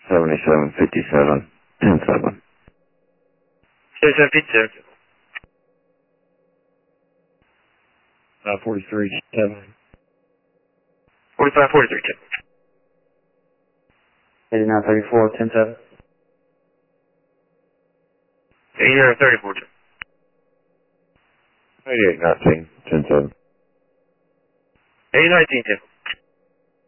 7757, 107. 7757. 43, 7. 45, 43, 10. 8934, 107. 8934, 10. 8819, 107. 8910.